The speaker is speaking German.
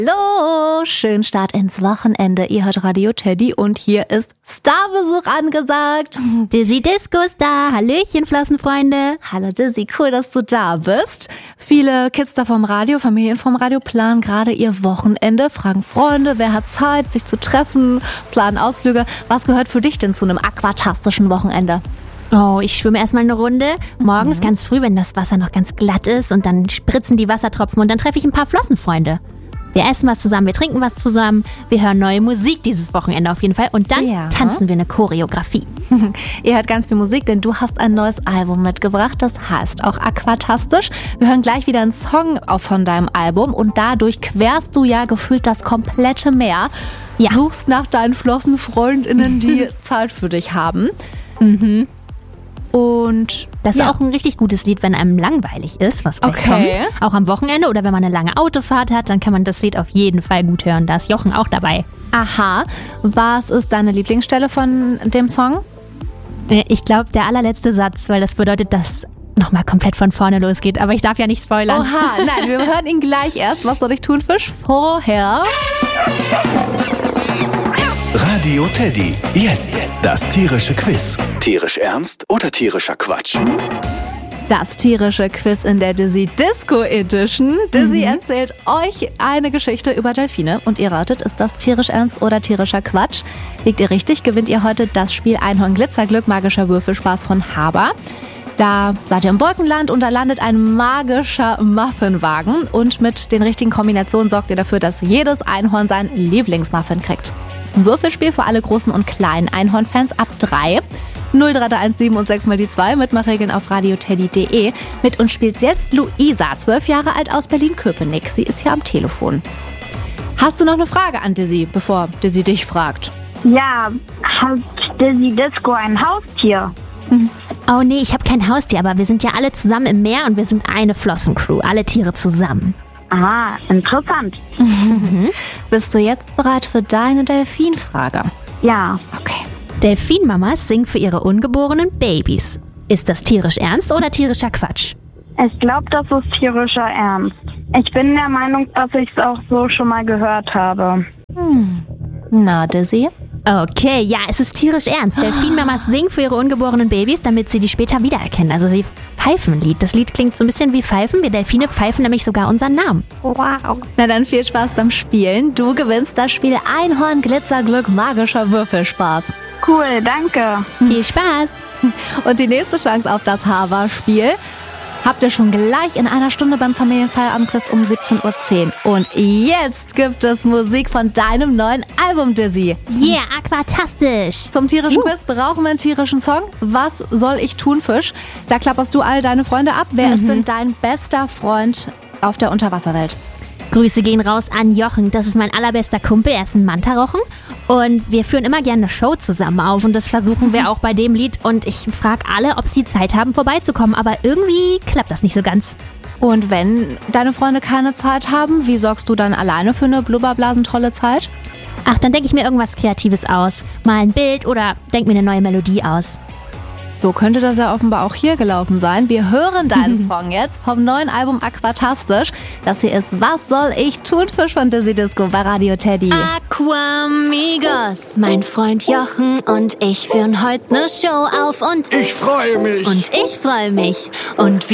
Hallo, schönen Start ins Wochenende. Ihr hört Radio Teddy und hier ist Starbesuch angesagt. Dizzy Disco ist da. Hallöchen, Flossenfreunde. Hallo Dizzy, cool, dass du da bist. Viele Kids da vom Radio, Familien vom Radio planen gerade ihr Wochenende, fragen Freunde, wer hat Zeit, sich zu treffen, planen Ausflüge. Was gehört für dich denn zu einem aquatastischen Wochenende? Oh, ich schwimme erstmal eine Runde. Morgens ganz früh, wenn das Wasser noch ganz glatt ist und dann spritzen die Wassertropfen und dann treffe ich ein paar Flossenfreunde. Wir essen was zusammen, wir trinken was zusammen, wir hören neue Musik dieses Wochenende auf jeden Fall und dann tanzen wir eine Choreografie. Ihr hört ganz viel Musik, denn du hast ein neues Album mitgebracht, das heißt auch Aquatastisch. Wir hören gleich wieder einen Song von deinem Album und dadurch querst du ja gefühlt das komplette Meer. Ja. Suchst nach deinen FlossenfreundInnen, die Zeit für dich haben. Und das ist auch ein richtig gutes Lied, wenn einem langweilig ist, was gleich kommt. Auch am Wochenende oder wenn man eine lange Autofahrt hat, dann kann man das Lied auf jeden Fall gut hören. Da ist Jochen auch dabei. Aha, was ist deine Lieblingsstelle von dem Song? Ich glaube, der allerletzte Satz, weil das bedeutet, dass nochmal komplett von vorne losgeht. Aber ich darf ja nicht spoilern. Oha, nein, wir hören ihn gleich erst. Was soll ich tun, Fisch? Vorher... Radio Teddy. Jetzt das tierische Quiz. Tierisch ernst oder tierischer Quatsch? Das tierische Quiz in der Dizzy Disco Edition. Dizzy erzählt euch eine Geschichte über Delfine und ihr ratet, ist das tierisch ernst oder tierischer Quatsch? Liegt ihr richtig, gewinnt ihr heute das Spiel Einhorn Glitzerglück, magischer Würfelspaß von Haber. Da seid ihr im Wolkenland und da landet ein magischer Muffinwagen und mit den richtigen Kombinationen sorgt ihr dafür, dass jedes Einhorn sein Lieblingsmuffin kriegt. Das ist ein Würfelspiel für alle großen und kleinen Einhorn-Fans ab 3. 03317 und 6 mal die 2, Mitmachregeln auf radioteddy.de. Mit uns spielt jetzt Luisa, 12 Jahre alt aus Berlin-Köpenick. Sie ist hier am Telefon. Hast du noch eine Frage an Dizzy, bevor Dizzy dich fragt? Ja, hat Dizzy Disco ein Haustier? Oh nee, ich habe kein Haustier, aber wir sind ja alle zusammen im Meer und wir sind eine Flossencrew, alle Tiere zusammen. Aha, interessant. Bist du jetzt bereit für deine Delfinfrage? Ja. Okay. Delfinmamas singen für ihre ungeborenen Babys. Ist das tierisch ernst oder tierischer Quatsch? Ich glaube, das ist tierischer Ernst. Ich bin der Meinung, dass ich es auch so schon mal gehört habe. Na, Dizzy? Okay, ja, es ist tierisch ernst. Delfinmamas singen für ihre ungeborenen Babys, damit sie die später wiedererkennen. Also sie pfeifen ein Lied. Das Lied klingt so ein bisschen wie Pfeifen. Wir Delfine pfeifen nämlich sogar unseren Namen. Wow. Na dann viel Spaß beim Spielen. Du gewinnst das Spiel Einhorn Glitzerglück, magischer Würfelspaß. Cool, danke. Viel Spaß. Und die nächste Chance auf das Haber-Spiel habt ihr schon gleich in einer Stunde beim Familienfeierabendquiz um 17:10 Uhr. Und jetzt gibt es Musik von deinem neuen Album, Dizzy. Yeah, aquatastisch. Zum tierischen Quiz brauchen wir einen tierischen Song. Was soll ich tun, Fisch? Da klapperst du all deine Freunde ab. Wer ist denn dein bester Freund auf der Unterwasserwelt? Grüße gehen raus an Jochen. Das ist mein allerbester Kumpel. Er ist ein Mantarochen. Und wir führen immer gerne eine Show zusammen auf. Und das versuchen wir auch bei dem Lied. Und ich frage alle, ob sie Zeit haben, vorbeizukommen. Aber irgendwie klappt das nicht so ganz. Und wenn deine Freunde keine Zeit haben, wie sorgst du dann alleine für eine blubberblasentolle Zeit? Ach, dann denke ich mir irgendwas Kreatives aus. Mal ein Bild oder denk mir eine neue Melodie aus. So könnte das ja offenbar auch hier gelaufen sein. Wir hören deinen Song jetzt vom neuen Album Aquatastisch. Das hier ist Was soll ich tun, Fisch von Dizzy Disco bei Radio Teddy. Aquamigos, mein Freund Jochen und ich führen heute ne Show auf und Ich freue mich. und ich freue mich und